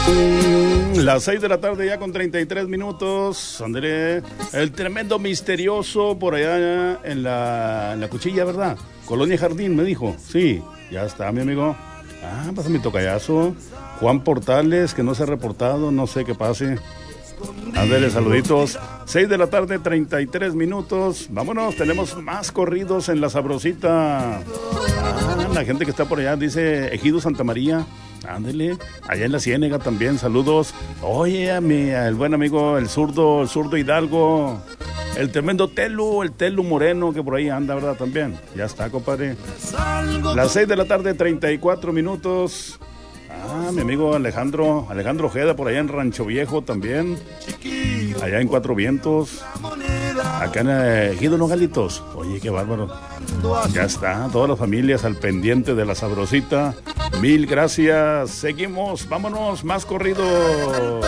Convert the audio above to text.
Las 6 de la tarde ya con 33 minutos. André, el tremendo misterioso por allá en la Cuchilla, ¿verdad? Colonia Jardín, me dijo. Sí, ya está, mi amigo. Pasa mi tocayazo. Juan Portales, que no se ha reportado, no sé qué pase. Ándale, saluditos. 6 de la tarde, 33 minutos. Vámonos, tenemos más corridos en La Sabrosita. La gente que está por allá dice Ejido Santa María. Ándele, allá en la Ciénega también, saludos. Oye, el buen amigo, el zurdo Hidalgo. El tremendo el Telu Moreno, que por ahí anda, ¿verdad? También. Ya está, compadre. Las 6 de la tarde, 34 minutos. Mi amigo Alejandro Ojeda, por allá en Rancho Viejo también. Allá en Cuatro Vientos. Acá en Ejido Nogalitos. Oye, qué bárbaro. Ya está, todas las familias al pendiente de La Sabrosita. Mil gracias. Seguimos, vámonos, más corrido.